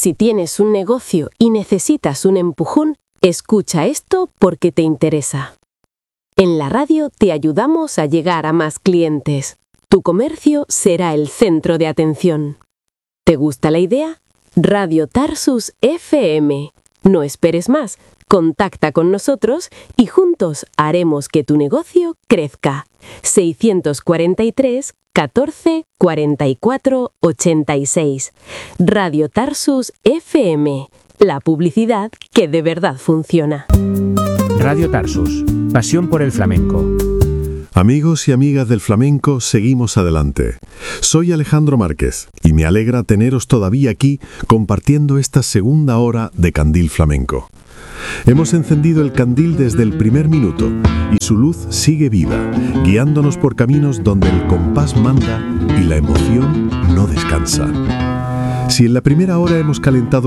Si tienes un negocio y necesitas un empujón, escucha esto porque te interesa. En la radio te ayudamos a llegar a más clientes. Tu comercio será el centro de atención. ¿Te gusta la idea? Radio Tarsus FM. No esperes más, contacta con nosotros y juntos haremos que tu negocio crezca. 643 14 44 86. Radio Tarsus FM. La publicidad que de verdad funciona. Radio Tarsus. Pasión por el flamenco. Amigos y amigas del flamenco, seguimos adelante. Soy Alejandro Márquez y me alegra teneros todavía aquí compartiendo esta segunda hora de Candil Flamenco. Hemos encendido el candil desde el primer minuto y su luz sigue viva, guiándonos por caminos donde el compás manda y la emoción no descansa. Si en la primera hora hemos calentado